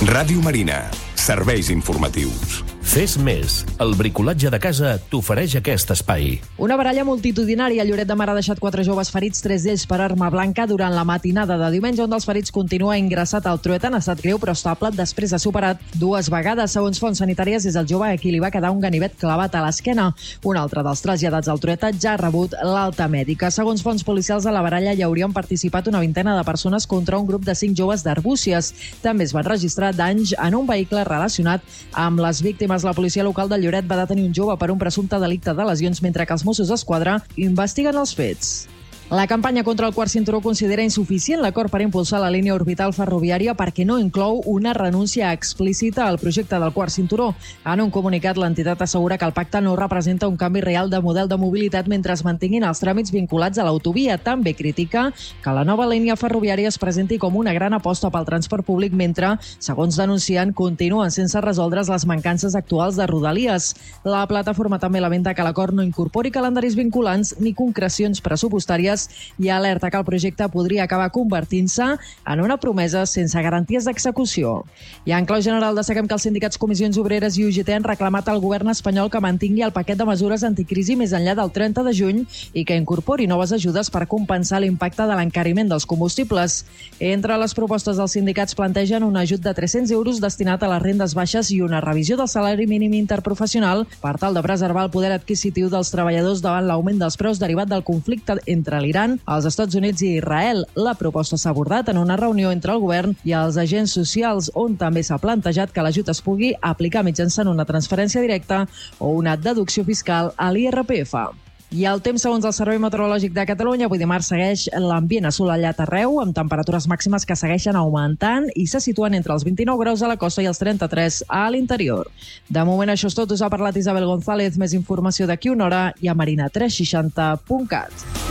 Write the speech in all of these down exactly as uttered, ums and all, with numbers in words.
Ràdio Marina, serveis informatius. Fes més. El bricolatge de casa t'ofereix aquest espai. Una baralla multitudinària a Lloret de Mar ha deixat quatre joves ferits, tres d'ells per arma blanca, durant la matinada de diumenge. Un dels ferits continua ingressat al Trueta en estat greu però estable després de superat dues vegades. Segons fonts sanitàries, és el jove a qui li va quedar un ganivet clavat a l'esquena. Un altre dels traslladats al Trueta ja ha rebut l'alta mèdica. Segons fonts policials, a la baralla hi haurien participat una vintena de persones contra un grup de cinc joves d'Arbúcies. També es van registrar danys en un vehicle relacionat amb les víctimes. La policia local de Lloret va detenir un jove per un presumpte delicte de lesions, mentre que els Mossos d'Esquadra investiguen els fets. La campanya contra el quart cinturó considera insuficient l'acord per impulsar la línia orbital ferroviària perquè no inclou una renúncia explícita al projecte del quart cinturó. En un comunicat, l'entitat assegura que el pacte no representa un canvi real de model de mobilitat mentre es mantinguin els tràmits vinculats a l'autovia. També critica que la nova línia ferroviària es presenti com una gran aposta pel transport públic mentre, segons denuncien, continuen sense resoldre's les mancances actuals de Rodalies. La plataforma també lamenta que l'acord no incorpori calendaris vinculants ni concrecions pressupostàries i alerta que el projecte podria acabar convertint-se en una promesa sense garanties d'execució. I en clau general destaquem que els sindicats Comissions Obreres i U G T han reclamat al govern espanyol que mantingui el paquet de mesures anticrisi més enllà del trenta de juny i que incorpori noves ajudes per compensar l'impacte de l'encariment dels combustibles. Entre les propostes dels sindicats plantegen un ajut de tres-cents euros destinat a les rendes baixes i una revisió del salari mínim interprofessional per tal de preservar el poder adquisitiu dels treballadors davant l'augment dels preus derivat del conflicte entre l'Iran, els Estats Units i Israel. La proposta s'ha abordat en una reunió entre el govern i els agents socials, on també s'ha plantejat que l'ajut es pugui aplicar mitjançant una transferència directa o una deducció fiscal a l'I R P F. I el temps, segons el Servei Meteorològic de Catalunya, avui dimarts segueix l'ambient assolellat arreu, amb temperatures màximes que segueixen augmentant i se situen entre els vint-i-nou graus a la costa i els trenta-tres a l'interior. De moment això és tot. Us ha parlat Isabel González. Més informació d'aquí una hora i a marina tres seixanta punt cat.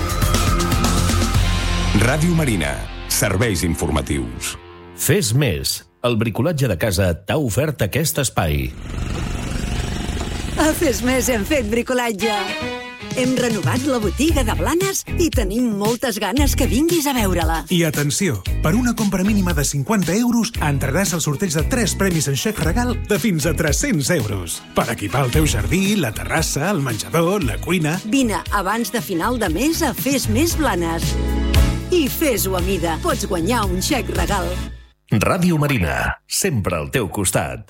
Ràdio Marina, serveis informatius. Fes més. El bricolatge de casa t'ha ofert aquest espai. A Fes Més hem fet bricolatge. Hem renovat la botiga de Blanes i tenim moltes ganes que vinguis a veure-la. I atenció, per una compra mínima de cinquanta euros entraràs al sorteig de tres premis en xec regal de fins a tres-cents euros. Per equipar el teu jardí, la terrassa, el menjador, la cuina... Vine abans de final de mes a Fes Més Blanes. I fes-ho a mida. Pots guanyar un xec regal. Ràdio Marina, sempre al teu costat.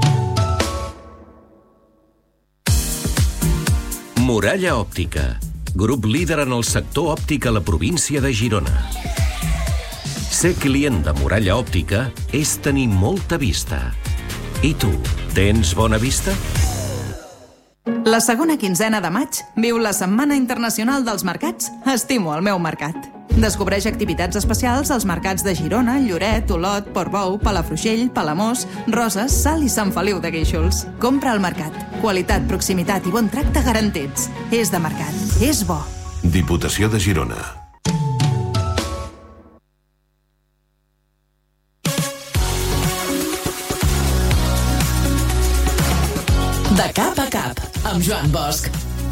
Muralla Òptica, grup líder en el sector òptic a la província de Girona. Ser client de Muralla Òptica és tenir molta vista. I tu, tens bona vista? La segona quinzena de maig viu la Setmana Internacional dels Mercats Estimo el meu mercat. Descobreix activitats especials als mercats de Girona, Lloret, Olot, Portbou, Palafrugell, Palamós, Roses, Salt i Sant Feliu de Guíxols. Compra al mercat. Qualitat, proximitat i bon tracte garantits. És de mercat. És bo. Diputació de Girona. De cap a cap, amb Joan Bosch.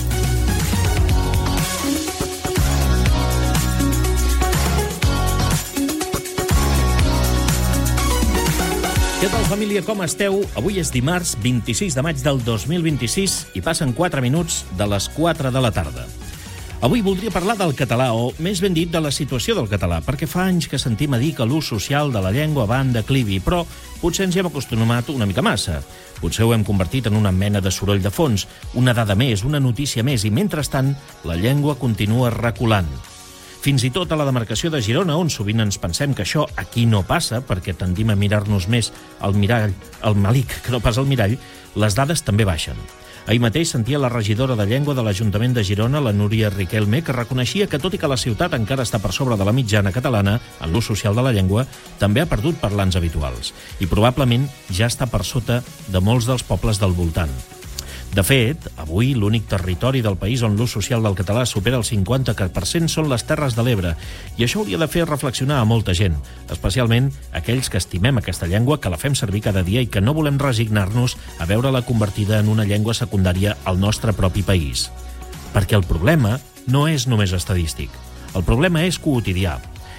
Què tal, família, com esteu? Avui és dimarts, vint-i-sis de maig del dos mil vint-i-sis i passen quatre minuts de les quatre de la tarda. Avui voldria parlar del català, o més ben dit, de la situació del català, perquè fa anys que sentim a dir que l'ús social de la llengua va en declivi, però potser ens hi hem acostumat una mica massa. Potser ho hem convertit en una mena de soroll de fons, una dada més, una notícia més, i mentrestant la llengua continua reculant. Fins i tot a la demarcació de Girona, on sovint ens pensem que això aquí no passa, perquè tendim a mirar-nos més al mirall, al malic, que no pas al mirall, les dades també baixen. Ahir mateix sentia la regidora de Llengua de l'Ajuntament de Girona, la Núria Riquelme, que reconeixia que, tot i que la ciutat encara està per sobre de la mitjana catalana en l'ús social de la llengua, també ha perdut parlants habituals i probablement ja està per sota de molts dels pobles del voltant. De fet, avui l'únic territori del país on l'ús social del català supera el cinquanta per cent són les Terres de l'Ebre, i això hauria de fer reflexionar a molta gent, especialment aquells que estimem aquesta llengua, que la fem servir cada dia i que no volem resignar-nos a veure-la convertida en una llengua secundària al nostre propi país. Perquè el problema no és només estadístic. El problema és quotidià.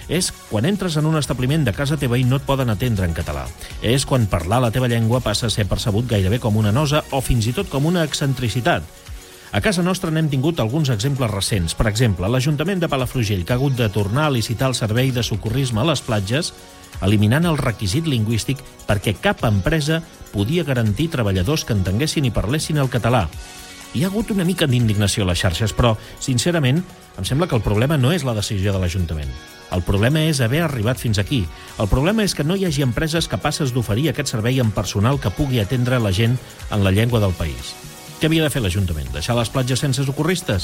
És quan entres en un establiment de casa teva i no et poden atendre en català. És quan parlar la teva llengua passa a ser percebut gairebé com una nosa o fins i tot com una excentricitat. A casa nostra n'hem tingut alguns exemples recents. Per exemple, l'Ajuntament de Palafrugell, que ha hagut de tornar a licitar el servei de socorrisme a les platges, eliminant el requisit lingüístic perquè cap empresa podia garantir treballadors que entenguessin i parlessin el català. Hi ha hagut una mica d'indignació a les xarxes, però, sincerament, em sembla que el problema no és la decisió de l'Ajuntament. El problema és haver arribat fins aquí. El problema és que no hi hagi empreses capaces d'oferir aquest servei amb personal que pugui atendre la gent en la llengua del país. Què havia de fer l'Ajuntament? Deixar les platges sense socorristes?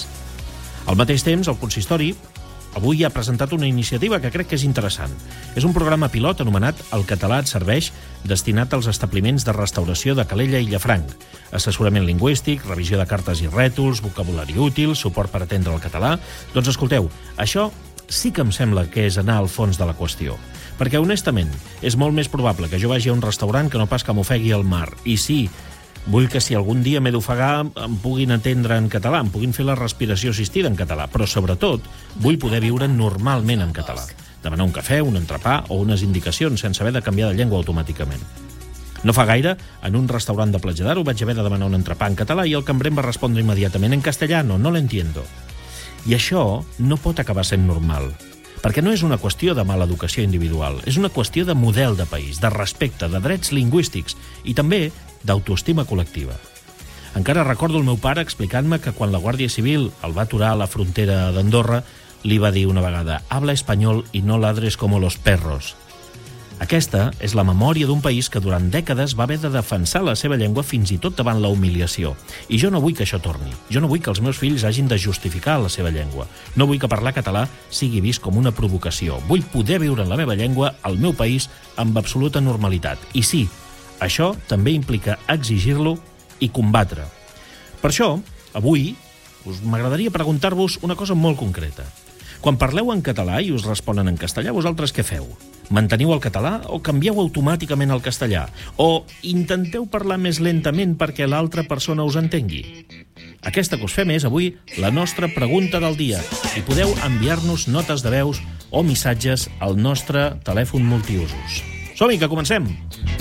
Al mateix temps, el consistori avui ha presentat una iniciativa que crec que és interessant. És un programa pilot anomenat El català et serveix, destinat als establiments de restauració de Calella i Llafranc. Assessorament lingüístic, revisió de cartes i rètols, vocabulari útil, suport per atendre el català... Doncs escolteu, això sí que em sembla que és anar al fons de la qüestió. Perquè, honestament, és molt més probable que jo vagi a un restaurant que no pas que m'ofegui al mar. I sí, vull que si algun dia m'he d'ofegar em puguin atendre en català, em puguin fer la respiració assistida en català, però sobretot vull poder viure normalment en català. Demanar un cafè, un entrepà o unes indicacions sense haver de canviar de llengua automàticament. No fa gaire, en un restaurant de Platja d'Aro vaig haver de demanar un entrepà en català i el cambrer em va respondre immediatament en castellano, no l'entiendo. I això no pot acabar sent normal, perquè no és una qüestió de mala educació individual, és una qüestió de model de país, de respecte, de drets lingüístics i també d'autoestima col·lectiva. Encara recordo el meu pare explicant-me que quan la Guàrdia Civil el va aturar a la frontera d'Andorra, li va dir una vegada «Habla espanyol i no ladres como los perros». Aquesta és la memòria d'un país que durant dècades va haver de defensar la seva llengua fins i tot davant la humiliació. I jo no vull que això torni. Jo no vull que els meus fills hagin de justificar la seva llengua. No vull que parlar català sigui vist com una provocació. Vull poder viure en la meva llengua, al meu país, amb absoluta normalitat. I sí, això també implica exigir-lo i combatre. Per això, avui, us m'agradaria preguntar-vos una cosa molt concreta. Quan parleu en català i us responen en castellà, vosaltres què feu? Manteniu el català o canvieu automàticament al castellà? O intenteu parlar més lentament perquè l'altra persona us entengui? Aquesta que us fem és, avui, la nostra pregunta del dia. I podeu enviar-nos notes de veus o missatges al nostre telèfon multiusos. Som-hi, que comencem!